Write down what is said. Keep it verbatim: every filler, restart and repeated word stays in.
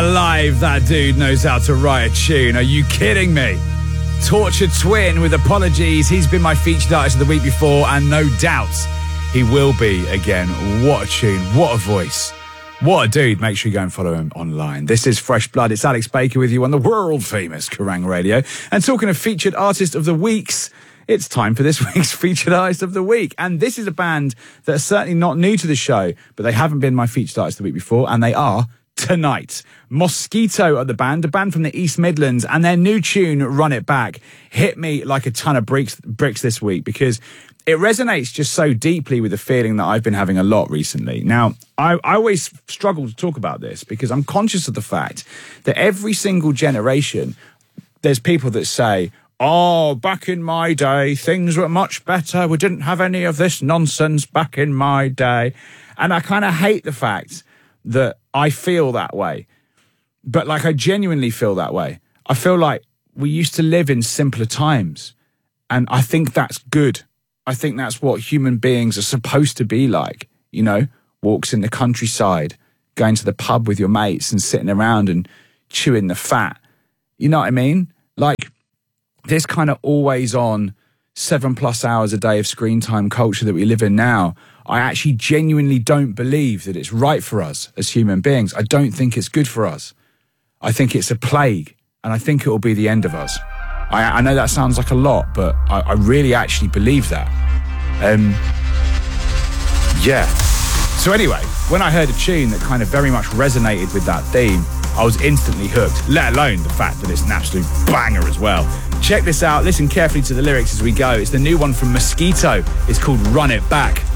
alive, that dude knows how to write a tune. Are you kidding me? Torture Twin with apologies. He's been my featured artist of the week before, and no doubt he will be again. What a tune, what a voice, what a dude. Make sure you go and follow him online. This is Fresh Blood. It's Alex Baker with you on the world famous Kerrang Radio. And talking of featured artist of the weeks, it's time for this week's featured artist of the week. And this is a band that are certainly not new to the show, but they haven't been my featured artist of the week before, and they are Tonight. Mosquito are the band, a band from the East Midlands, and their new tune, Run It Back, hit me like a ton of bricks, bricks this week because it resonates just so deeply with the feeling that I've been having a lot recently. Now, I, I always struggle to talk about this because I'm conscious of the fact that every single generation, there's people that say, oh, back in my day, things were much better. We didn't have any of this nonsense back in my day. And I kind of hate the fact that I feel that way. But like, I genuinely feel that way. I feel like we used to live in simpler times. And I think that's good. I think that's what human beings are supposed to be like. You know, walks in the countryside, going to the pub with your mates and sitting around and chewing the fat. You know what I mean? Like, this kind of always on seven plus hours a day of screen time culture that we live in now, I actually genuinely don't believe that it's right for us as human beings. I don't think it's good for us. I think it's a plague, and I think it will be the end of us. I, I know that sounds like a lot, but I, I really actually believe that. Um, yeah. So anyway, when I heard a tune that kind of very much resonated with that theme, I was instantly hooked, let alone the fact that it's an absolute banger as well. Check this out. Listen carefully to the lyrics as we go. It's the new one from Mosquito. It's called Run It Back.